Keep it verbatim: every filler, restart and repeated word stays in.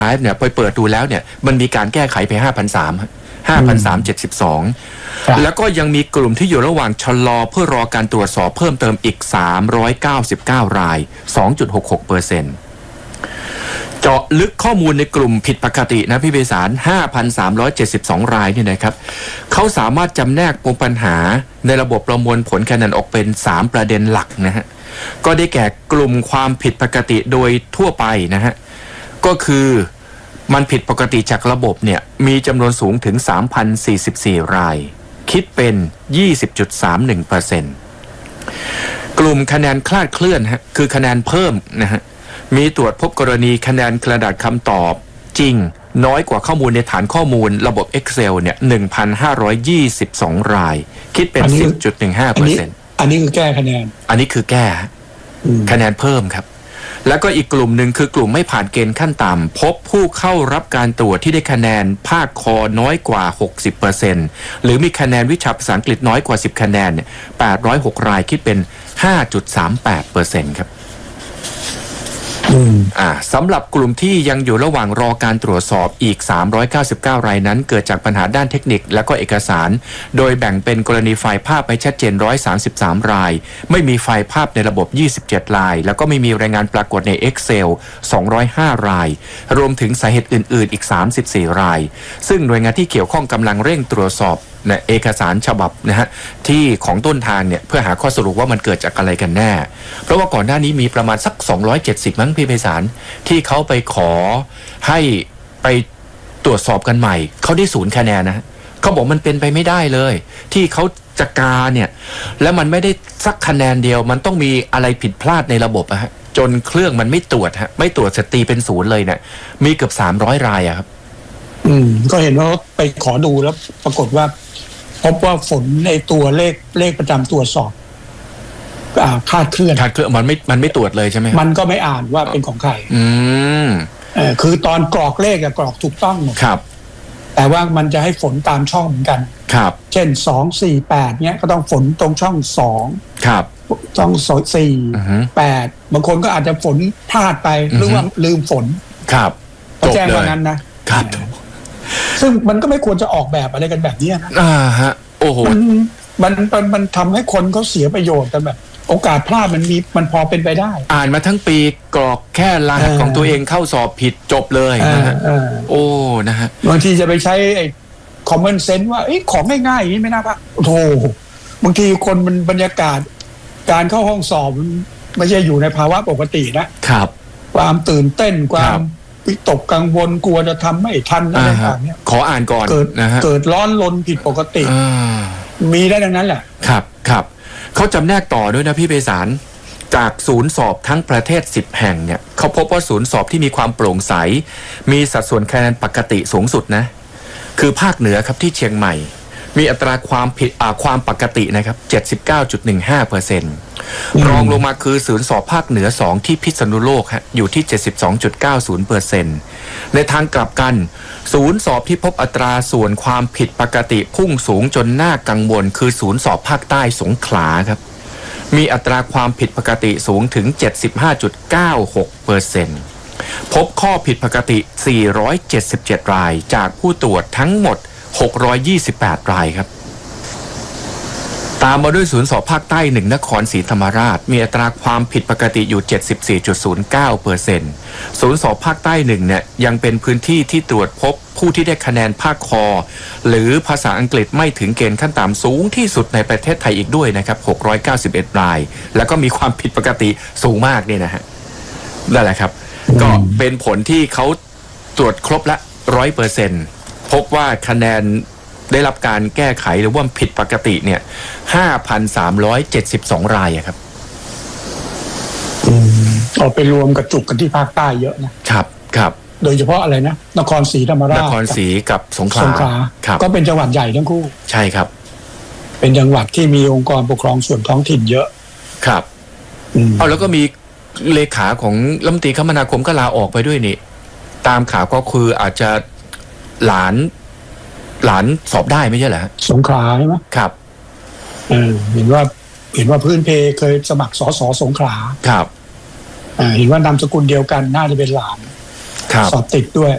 เนี่ยไปเปิดดูแล้วเนี่ยมันมีการแก้ไขไป ห้าพันสามร้อย ห้าพันสามร้อยเจ็ดสิบสอง แล้วก็ยังมีกลุ่มที่อยู่ระหว่างชะลอเพื่อรอการตรวจสอบเพิ่มเติมอีกสามร้อยเก้าสิบเก้าราย สองจุดหกหกเปอร์เซ็นต์ เจาะลึกข้อมูลในกลุ่มผิดปกตินะพี่เบสาร ห้าพันสามร้อยเจ็ดสิบสอง รายเนี่ยนะครับเขาสามารถจำแนกปมปัญหาในระบบประมวลผลคะแนนออกเป็นสามประเด็นหลักนะฮะก็ได้แก่กลุ่มความผิดปกติโดยทั่วไปนะฮะก็คือมันผิดปกติจากระบบเนี่ยมีจำนวนสูงถึง สามพันสี่สิบสี่ รายคิดเป็น ยี่สิบจุดสามหนึ่งเปอร์เซ็นต์ กลุ่มคะแนนคลาดเคลื่อนฮะคือคะแนนเพิ่มนะฮะมีตรวจพบกรณีคะแนนกระดาษคำตอบจริงน้อยกว่าข้อมูลในฐานข้อมูลระบบ Excel เนี่ย หนึ่งพันห้าร้อยยี่สิบสอง รายคิดเป็น สิบจุดหนึ่งห้าเปอร์เซ็นต์อันนี้คือแก้คะแนนอันนี้คือแก้คะแนนเพิ่มครับแล้วก็อีกกลุ่มหนึ่งคือกลุ่มไม่ผ่านเกณฑ์ขั้นต่ำพบผู้เข้ารับการตรวจที่ได้คะแนนภาคคอน้อยกว่า หกสิบเปอร์เซ็นต์ หรือมีคะแนนวิชาภาษาอังกฤษน้อยกว่าสิบคะแนนเนี่ยแปดร้อยหกรายคิดเป็น ห้าจุดสามแปดเปอร์เซ็นต์ ครับอ่าสำหรับกลุ่มที่ยังอยู่ระหว่างรอการตรวจสอบอีกสามร้อยเก้าสิบเก้ารายนั้นเกิดจากปัญหาด้านเทคนิคและก็เอกสารโดยแบ่งเป็นกรณีไฟล์ภาพไม่ชัดเจนหนึ่งร้อยสามสิบสามรายไม่มีไฟล์ภาพในระบบยี่สิบเจ็ดรายแล้วก็ไม่มีรายงานปรากฏใน Excel สองร้อยห้ารายรวมถึงสาเหตุอื่นๆอีกสามสิบสี่รายซึ่งหน่วยงานที่เกี่ยวข้องกำลังเร่งตรวจสอบนะเอกสารฉบับนะฮะที่ของต้นทางเนี่ยเพื่อหาข้อสรุปว่ามันเกิดจากอะไรกันแน่เพราะว่าก่อนหน้านี้มีประมาณสักสองร้อยเจ็ดสิบมั้งพี่ไพศาลที่เขาไปขอให้ไปตรวจสอบกันใหม่เขาได้ศูนย์คะแนนนะเขาบอกมันเป็นไปไม่ได้เลยที่เขาจะกาเนี่ยแล้วมันไม่ได้สักคะแนนเดียวมันต้องมีอะไรผิดพลาดในระบบอะฮะจนเครื่องมันไม่ตรวจฮะไม่ตรวจสตีเป็นศูนย์เลยเนี่ยมีเกือบสามร้อยรายอะครับอืมก็เห็นว่าไปขอดูแล้วปรากฏว่าพบว่าฝนในตัวเลขเลขประจำตัวสอบอ่าคาดเคลื่อนคาดเคลื่อนมันไม่มันไม่ตรวจเลยใช่ไหมมันก็ไม่อ่านว่าเป็นของใครอืมเออคือตอนกรอกเลขอะกรอกถูกต้องหมดครับแต่ว่ามันจะให้ฝนตามช่องเหมือนกันครับเช่นสองสี่แปดเนี้ยก็ต้องฝนตรงช่องสองครับช่องสี่แปดบางคนก็อาจจะฝนพลาดไปหรือว่าลืมฝนครับก็แจ้งว่างั้นนะครับซึ่งมันก็ไม่ควรจะออกแบบอะไรกันแบบนี้นะอ่าฮะโอ้โหมันมันมันมันทำให้คนเขาเสียประโยชน์กันแบบโอกาสพลาดมันมีมันพอเป็นไปได้อ่านมาทั้งปีกรอกแค่รหัสของตัวเองเข้าสอบผิดจบเลยนะฮะโอ้นะฮะบางทีจะไปใช้ไอ้ common sense ว่าไอ้ของง่ายๆอย่างนี้ไม่น่าพลาดโธ่บางทีคนมันบรรยากาศการเข้าห้องสอบไม่ใช่อยู่ในภาวะปกตินะครับความตื่นเต้นความวิตกกังวลกลัวจะทำไม่ทันอะไรต่างๆเนี่ยขออ่านก่อนเกิดนะฮะเกิดร้อนรนผิดปกติมีได้ดังนั้นแหละครับครับเขาจำแนกต่อด้วยนะพี่ไพศาลจากศูนย์สอบทั้งประเทศสิบแห่งเนี่ยเขาพบว่าศูนย์สอบที่มีความโปร่งใสมีสัดส่วนคะแนนปกติสูงสุดนะคือภาคเหนือครับที่เชียงใหม่มีอัตราความผิดอ่าความปกตินะครับ เจ็ดสิบเก้าจุดหนึ่งห้าเปอร์เซ็นต์ รองลงมาคือศูนย์สอบภาคเหนือสองที่พิษณุโลกฮะอยู่ที่ เจ็ดสิบสองจุดเก้าศูนย์เปอร์เซ็นต์ ในทางกลับกันศูนย์สอบที่พบอัตราส่วนความผิดปกติพุ่งสูงจนน่ากังวลคือศูนย์สอบภาคใต้สงขลาครับมีอัตราความผิดปกติสูงถึง เจ็ดสิบห้าจุดเก้าหกเปอร์เซ็นต์ พบข้อผิดปกติสี่ร้อยเจ็ดสิบเจ็ดรายจากผู้ตรวจทั้งหมดหกร้อยยี่สิบแปดรายครับตามมาด้วยศูนย์สอบภาคใต้หนึ่งนครศรีธรรมราชมีอัตราความผิดปกติอยู่ เจ็ดสิบสี่จุดศูนย์เก้าเปอร์เซ็นต์ ศูนย์สอบภาคใต้หนึ่งเนี่ยยังเป็นพื้นที่ที่ตรวจพบผู้ที่ได้คะแนนภาคคอหรือภาษาอังกฤษไม่ถึงเกณฑ์ขั้นต่ำสูงที่สุดในประเทศไทยอีกด้วยนะครับหกร้อยเก้าสิบเอ็ดรายแล้วก็มีความผิดปกติสูงมากเนี่ยนะฮะนั่นแหละครับก็เป็นผลที่เขาตรวจครบละ ร้อยเปอร์เซ็นต์ พบว่าคะแนนได้รับการแก้ไขหรือว่าผิดปกติเนี่ย ห้าพันสามร้อยเจ็ดสิบสอง รายอะครับอืมเอาไปรวมกับจุกกันที่ภาคใต้เยอะนะครับครับโดยเฉพาะอะไรนะนครศรีธรรมราชนครศรีกับสงขลาสงขลาก็เป็นจังหวัดใหญ่ทั้งคู่ใช่ครับเป็นจังหวัดที่มีองค์กรปกครองส่วนท้องถิ่นเยอะครับเอาแล้วก็มีเลขาของรัฐมนตรีคมนาคมก็ลาออกไปด้วยนี่ตามข่าวก็คืออาจจะหลานหลานสอบได้ไม่ใช่เหรอสงขลาใช่ไหมครับเออเห็นว่าเห็นว่าพื้นเพเคยสมัครสสสงขลาครับอ่าเห็นว่านามสกุลเดียวกันน่าจะเป็นหลานสอบติดด้วย